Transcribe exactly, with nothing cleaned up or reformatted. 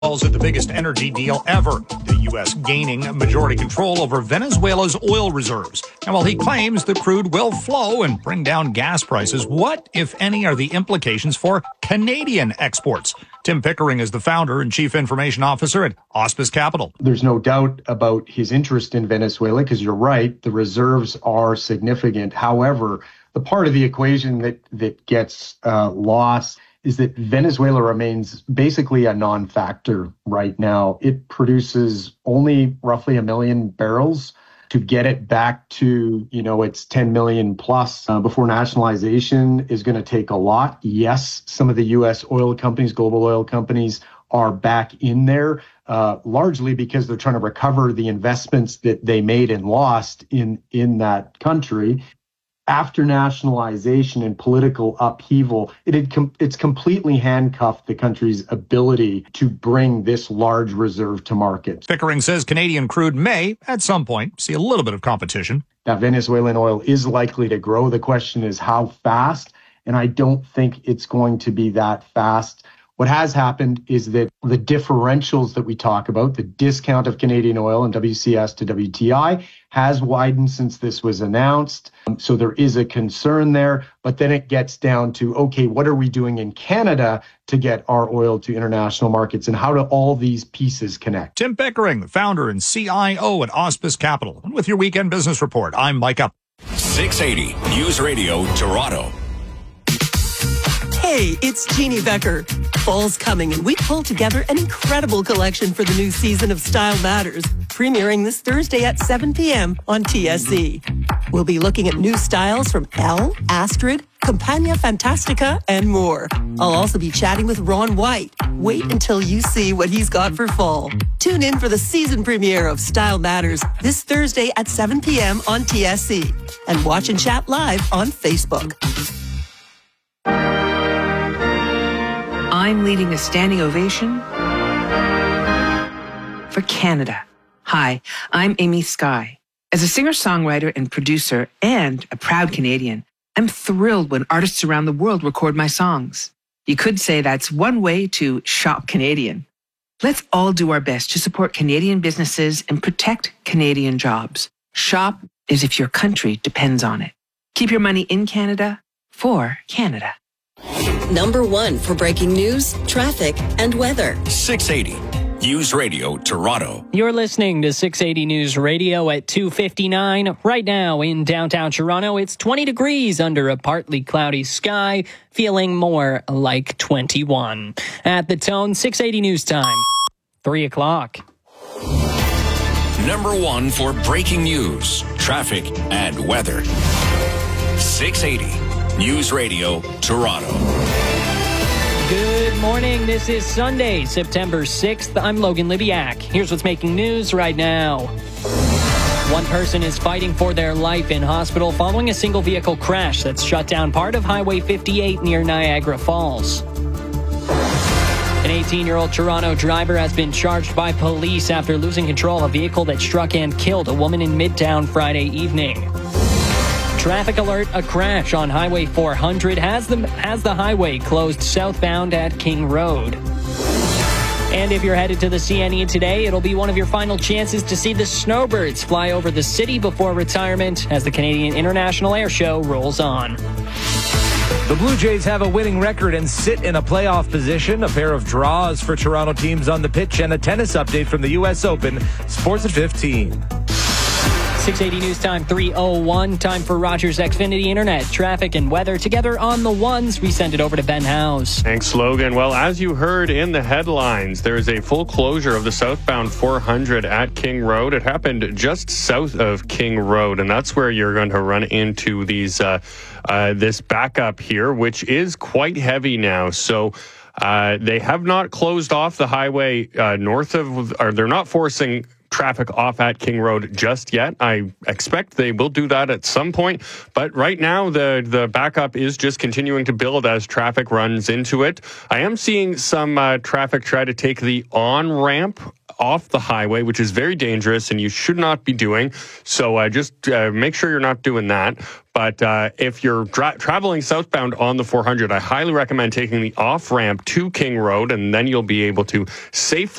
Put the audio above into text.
calls it the biggest energy deal ever, the U S gaining majority control over Venezuela's oil reserves. And while he claims the crude will flow and bring down gas prices, what, if any, are the implications for Canadian exports? Tim Pickering is the founder and chief information officer at Auspice Capital. There's no doubt about his interest in Venezuela because you're right, the reserves are significant. However, the part of the equation that, that gets uh, lost is that Venezuela remains basically a non-factor right now. It produces only roughly a million barrels. To get it back to, you know, its ten million plus uh, before nationalization is going to take a lot. Yes, some of the U S oil companies, global oil companies, are back in there, uh, largely because they're trying to recover the investments that they made and lost in, in that country. After nationalization and political upheaval, it had com- it's completely handcuffed the country's ability to bring this large reserve to market. Pickering says Canadian crude may, at some point, see a little bit of competition. That Venezuelan oil is likely to grow. The question is how fast, and I don't think it's going to be that fast. What has happened is that the differentials that we talk about, the discount of Canadian oil and W C S to W T I, has widened since this was announced. So there is a concern there. But then it gets down to, okay, what are we doing in Canada to get our oil to international markets? And how do all these pieces connect? Tim Pickering, the founder and C I O at Auspice Capital. And with your Weekend Business Report, I'm Mike Up. six eighty News Radio, Toronto. Hey, it's Jeannie Becker. Fall's coming, and we pulled together an incredible collection for the new season of Style Matters, premiering this Thursday at seven p.m. on T S C. We'll be looking at new styles from Elle, Astrid, Campagna Fantastica, and more. I'll also be chatting with Ron White. Wait until you see what he's got for fall. Tune in for the season premiere of Style Matters this Thursday at seven p.m. on T S C. And watch and chat live on Facebook. I'm leading a standing ovation for Canada. Hi, I'm Amy Skye. As a singer-songwriter and producer and a proud Canadian, I'm thrilled when artists around the world record my songs. You could say that's one way to shop Canadian. Let's all do our best to support Canadian businesses and protect Canadian jobs. Shop as if your country depends on it. Keep your money in Canada for Canada. Number one for breaking news, traffic, and weather. six eighty News Radio, Toronto. You're listening to six eighty News Radio at two fifty-nine. Right now in downtown Toronto, it's twenty degrees under a partly cloudy sky, feeling more like twenty-one. At the Tone, six eighty News Time, three o'clock. Number one for breaking news, traffic, and weather. six eighty News Radio, Toronto. Good morning. This is Sunday, September sixth. I'm Logan Libiak. Here's what's making news right now. One person is fighting for their life in hospital following a single vehicle crash that's shut down part of Highway fifty-eight near Niagara Falls. An eighteen-year-old Toronto driver has been charged by police after losing control of a vehicle that struck and killed a woman in Midtown Friday evening. Traffic alert, a crash on Highway four hundred has the, has the highway closed southbound at King Road. And if you're headed to the C N E today, it'll be one of your final chances to see the snowbirds fly over the city before retirement as the Canadian International Air Show rolls on. The Blue Jays have a winning record and sit in a playoff position. A pair of draws for Toronto teams on the pitch and a tennis update from the U S Open. Sports at fifteen. six eighty News Time, three oh one. Time for Rogers Xfinity Internet, traffic and weather. Together on the ones, we send it over to Ben Howes. Thanks, Logan. Well, as you heard in the headlines, there is a full closure of the southbound four hundred at King Road. It happened just south of King Road, and that's where you're going to run into these uh, uh, this backup here, which is quite heavy now. So uh, they have not closed off the highway uh, north of, or they're not forcing traffic off at King Road just yet. I expect they will do that at some point, but right now the the backup is just continuing to build as traffic runs into it. I am seeing some uh, traffic try to take the on-ramp off the highway, which is very dangerous and you should not be doing. So uh, just uh, make sure you're not doing that. But uh, if you're dra- traveling southbound on the four hundred, I highly recommend taking the off-ramp to King Road, and then you'll be able to safely